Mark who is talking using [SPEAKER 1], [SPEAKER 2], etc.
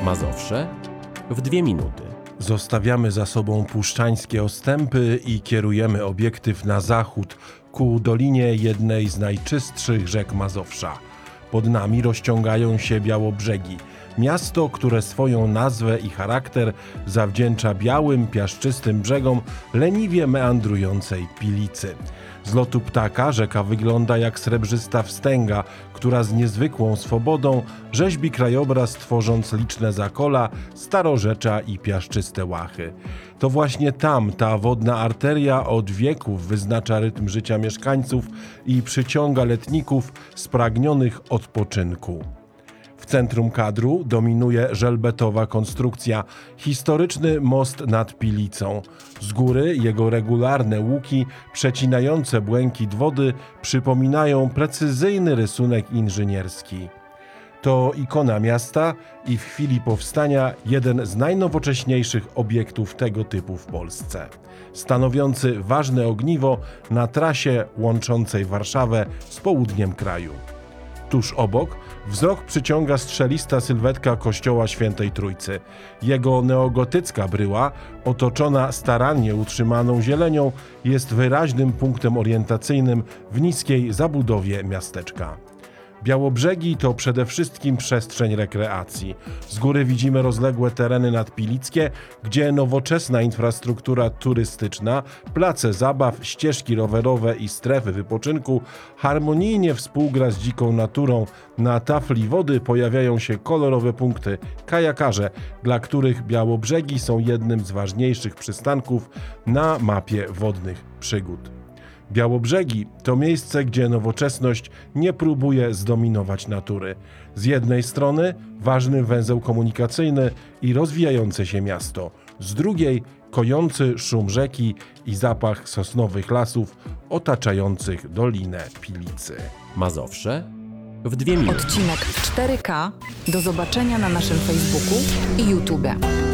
[SPEAKER 1] Mazowsze w 2 minuty.
[SPEAKER 2] Zostawiamy za sobą puszczańskie ostępy i kierujemy obiektyw na zachód, ku dolinie jednej z najczystszych rzek Mazowsza. Pod nami rozciągają się Białobrzegi, miasto, które swoją nazwę i charakter zawdzięcza białym, piaszczystym brzegom leniwie meandrującej Pilicy. Z lotu ptaka rzeka wygląda jak srebrzysta wstęga, która z niezwykłą swobodą rzeźbi krajobraz, tworząc liczne zakola, starorzecza i piaszczyste łachy. To właśnie tam ta wodna arteria od wieków wyznacza rytm życia mieszkańców i przyciąga letników spragnionych odpoczynku. W centrum kadru dominuje żelbetowa konstrukcja, historyczny most nad Pilicą. Z góry jego regularne łuki przecinające błękit wody przypominają precyzyjny rysunek inżynierski. To ikona miasta i w chwili powstania jeden z najnowocześniejszych obiektów tego typu w Polsce, stanowiący ważne ogniwo na trasie łączącej Warszawę z południem kraju. Tuż obok wzrok przyciąga strzelista sylwetka kościoła Świętej Trójcy. Jego neogotycka bryła, otoczona starannie utrzymaną zielenią, jest wyraźnym punktem orientacyjnym w niskiej zabudowie miasteczka. Białobrzegi to przede wszystkim przestrzeń rekreacji. Z góry widzimy rozległe tereny nadpilickie, gdzie nowoczesna infrastruktura turystyczna, place zabaw, ścieżki rowerowe i strefy wypoczynku harmonijnie współgra z dziką naturą. Na tafli wody pojawiają się kolorowe punkty, kajakarze, dla których Białobrzegi są jednym z ważniejszych przystanków na mapie wodnych przygód. Białobrzegi to miejsce, gdzie nowoczesność nie próbuje zdominować natury. Z jednej strony ważny węzeł komunikacyjny i rozwijające się miasto, z drugiej kojący szum rzeki i zapach sosnowych lasów otaczających Dolinę Pilicy.
[SPEAKER 1] Mazowsze w 2 minuty.
[SPEAKER 3] Odcinek w 4K do zobaczenia na naszym Facebooku i YouTube.